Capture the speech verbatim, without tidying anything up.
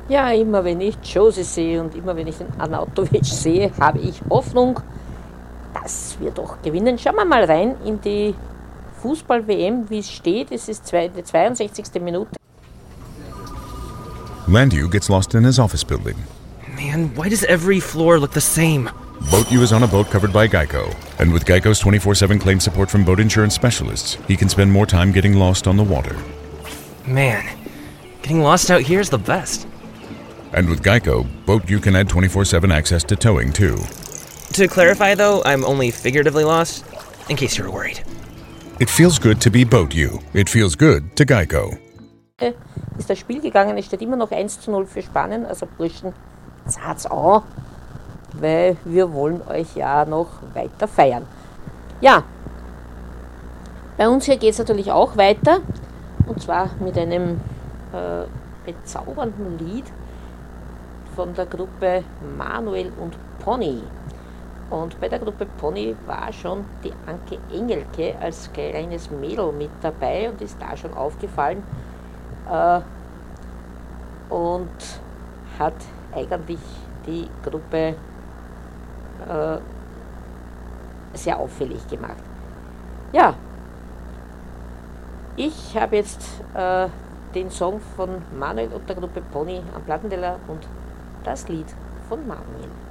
Ja, immer wenn ich Josie sehe und immer wenn ich den Arnautovic sehe, habe ich Hoffnung, dass wir doch gewinnen. Schauen wir mal rein in die Fußball-W M, wie es steht. Es ist die zweiundsechzigste Minute. Landu gets lost in his office building. Man, why does every floor look the same? BoatU is on a boat covered by Geico, and with Geico's twenty-four seven claim support from boat insurance specialists, he can spend more time getting lost on the water. Man, getting lost out here is the best. And with Geico, BoatU can add twenty-four seven access to towing too. To clarify though, I'm only figuratively lost, in case you were worried. It feels good to be BoatU. It feels good to Geico. Ist das Spiel gegangen, es steht immer noch eins zu null für Spanien, also Burschen, zahlt's an, weil wir wollen euch ja noch weiter feiern. Ja, bei uns hier geht es natürlich auch weiter, und zwar mit einem äh, bezaubernden Lied von der Gruppe Manuel und Pony. Und bei der Gruppe Pony war schon die Anke Engelke als kleines Mädel mit dabei und ist da schon aufgefallen äh, und hat eigentlich die Gruppe äh, sehr auffällig gemacht. Ja, ich habe jetzt äh, den Song von Manuel und der Gruppe Pony am Plattenteller und das Lied von Manuel.